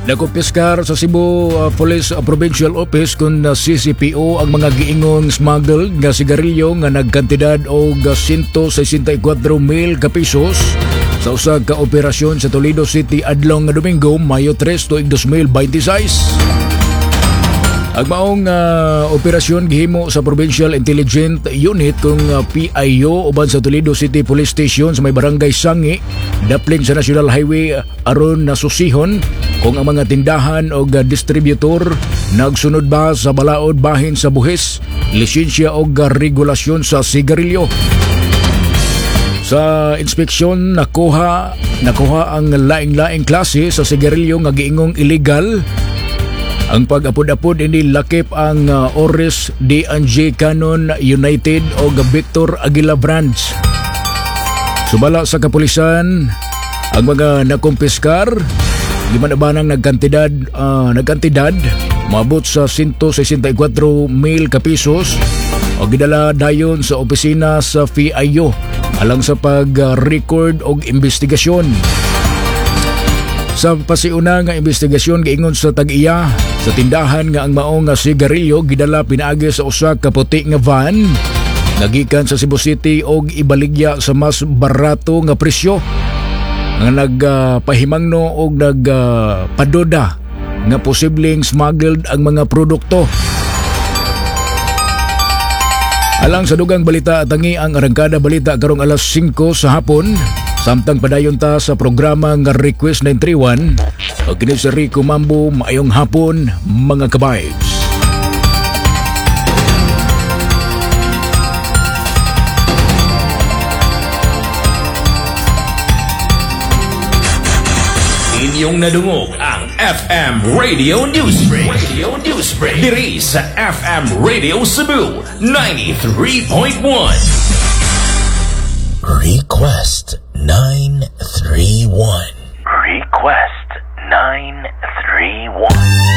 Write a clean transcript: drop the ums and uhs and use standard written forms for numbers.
Nakupiskar sa Cebu Police Provincial Office kung CCPO ang mga giingong smuggled nga sigarilyo nga nagkantidad og 164,000 ka pisos sa usa ka operasyon sa Toledo City adlaw nga Domingo, Mayo 3 tuig 2026. Ang maong operasyon gihimo sa Provincial Intelligence Unit kung PIO uban sa Toledo City Police Station sa may barangay Sangi, daplin sa National Highway aron nasusihon kung ang mga tindahan o distributor nagsunod ba sa balaod bahin sa buhis, lisensya o regulasyon sa sigarilyo. Sa inspeksyon nakuha ang laing-laing klase sa sigarilyo nga giingong illegal. Ang pag-apod-apod hindi lakip ang Oris D&J Canon United o Victor Aguila brands. Sumala sa kapulisan, ang mga nakumpiskar gimanabanang nagkantidad maabot sa 164,000 ka pisos o gidala dayon sa opisina sa PIO alang sa pag-record og investigasyon. Sa pasiuna nga investigasyon giingon sa tag-iya sa tindahan nga ang maong sigarilyo gidala pinaagi sa usa ka puti nga van nagikan sa Cebu City og ibaligya sa mas barato nga presyo nga nagpahimangno og nagpadoda nga posibleng smuggled ang mga produkto. Alang sa dugang balita tangi ang arangkada balita karong alas 5 sa hapon. Samtang padayon ta sa programa nga Request 931 o kini si Rico Mambo. Maayong hapon mga kabaybs. Inyong nadungog ang FM Radio Newsbreak. Diri sa FM Radio Cebu 93.1. Request 931.